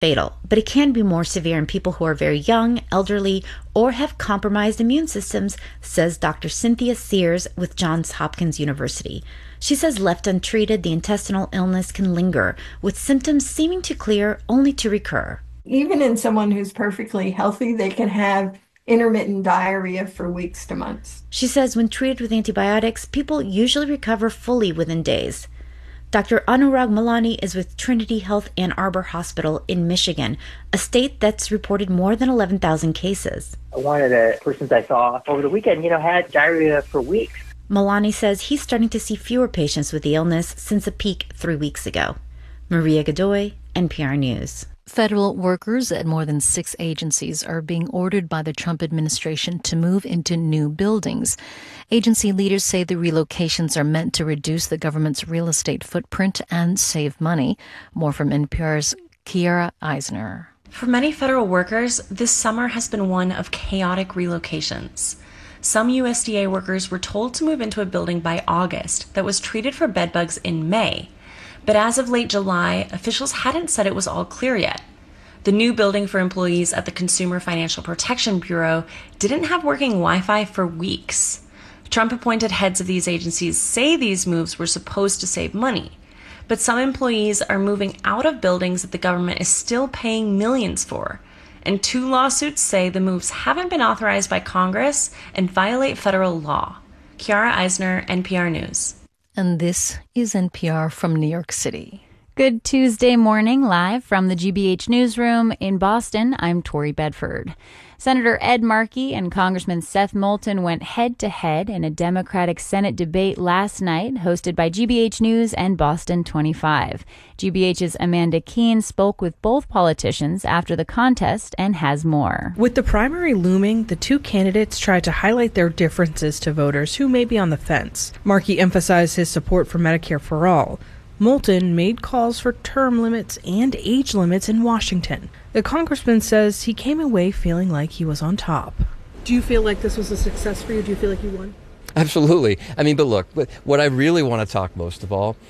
fatal, but it can be more severe in people who are very young, elderly, or have compromised immune systems, says Dr. Cynthia Sears with Johns Hopkins University. She says left untreated, the intestinal illness can linger, with symptoms seeming to clear only to recur. Even in someone who's perfectly healthy, they can have intermittent diarrhea for weeks to months. She says when treated with antibiotics, people usually recover fully within days. Dr. Anurag Malani is with Trinity Health Ann Arbor Hospital in Michigan, a state that's reported more than 11,000 cases. One of the persons I saw over the weekend, had diarrhea for weeks. Malani says he's starting to see fewer patients with the illness since a peak 3 weeks ago. Maria Godoy, NPR News. Federal workers at more than 6 agencies are being ordered by the Trump administration to move into new buildings. Agency leaders say the relocations are meant to reduce the government's real estate footprint and save money. More from NPR's Kiara Eisner. For many federal workers, this summer has been one of chaotic relocations. Some USDA workers were told to move into a building by August that was treated for bedbugs in May. But as of late July, officials hadn't said it was all clear yet. The new building for employees at the Consumer Financial Protection Bureau didn't have working Wi-Fi for weeks. Trump-appointed heads of these agencies say these moves were supposed to save money. But some employees are moving out of buildings that the government is still paying millions for. And 2 lawsuits say the moves haven't been authorized by Congress and violate federal law. Kiara Eisner, NPR News. And this is NPR from New York City. Good Tuesday morning, live from the GBH Newsroom in Boston. I'm Tori Bedford. Senator Ed Markey and Congressman Seth Moulton went head-to-head in a Democratic Senate debate last night, hosted by GBH News and Boston 25. GBH's Amanda Keene spoke with both politicians after the contest and has more. With the primary looming, the two candidates tried to highlight their differences to voters who may be on the fence. Markey emphasized his support for Medicare for All. Moulton made calls for term limits and age limits in Washington. The congressman says he came away feeling like he was on top. Do you feel like this was a success for you? Do you feel like you won? Absolutely. But look, what I really want to talk most of all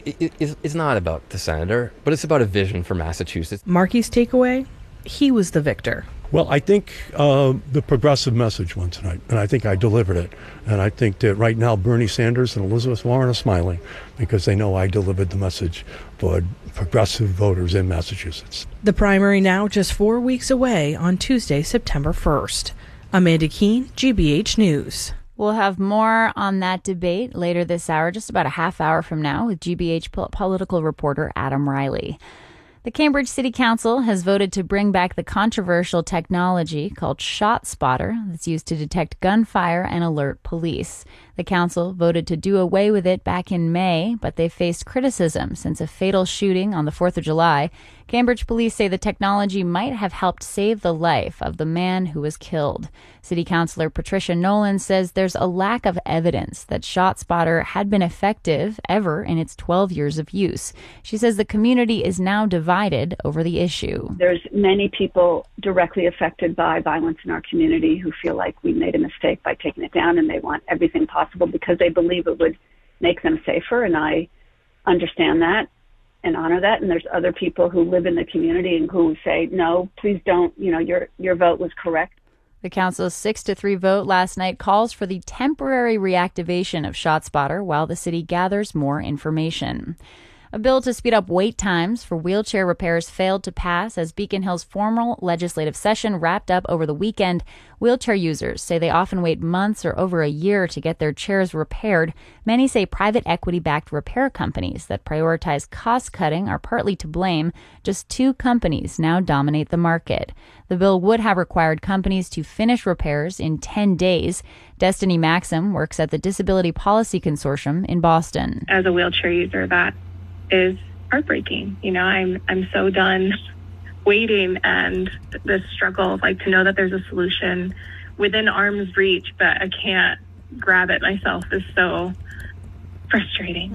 is not about the senator, but it's about a vision for Massachusetts. Markey's takeaway? He was the victor. Well, I think the progressive message won tonight, and I think I delivered it. And I think that right now Bernie Sanders and Elizabeth Warren are smiling because they know I delivered the message for progressive voters in Massachusetts. The primary now just 4 weeks away on Tuesday, September 1st. Amanda Keene, GBH News. We'll have more on that debate later this hour, just about a half hour from now, with GBH political reporter Adam Riley. The Cambridge City Council has voted to bring back the controversial technology called ShotSpotter that's used to detect gunfire and alert police. The council voted to do away with it back in May, but they faced criticism since a fatal shooting on the 4th of July. Cambridge police say the technology might have helped save the life of the man who was killed. City Councilor Patricia Nolan says there's a lack of evidence that ShotSpotter had been effective ever in its 12 years of use. She says the community is now divided over the issue. There's many people directly affected by violence in our community who feel like we made a mistake by taking it down, and they want everything possible because they believe it would make them safer, and I understand that and honor that. And there's other people who live in the community and who say, no, please don't, your vote was correct. The council's 6-3 vote last night calls for the temporary reactivation of ShotSpotter while the city gathers more information. A bill to speed up wait times for wheelchair repairs failed to pass as Beacon Hill's formal legislative session wrapped up over the weekend. Wheelchair users say they often wait months or over a year to get their chairs repaired. Many say private equity-backed repair companies that prioritize cost-cutting are partly to blame. Just 2 companies now dominate the market. The bill would have required companies to finish repairs in 10 days. Destiny Maxim works at the Disability Policy Consortium in Boston. As a wheelchair user, that is heartbreaking. I'm so done waiting, and the struggle, to know that there's a solution within arm's reach, but I can't grab it myself, is so frustrating.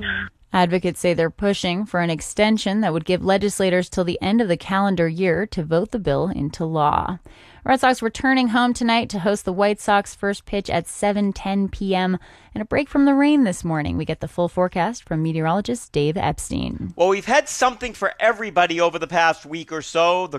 Advocates say they're pushing for an extension that would give legislators till the end of the calendar year to vote the bill into law. Red Sox returning home tonight to host the White Sox. First pitch at 7:10 p.m. and a break from the rain this morning. We get the full forecast from meteorologist Dave Epstein. Well, we've had something for everybody over the past week or so. The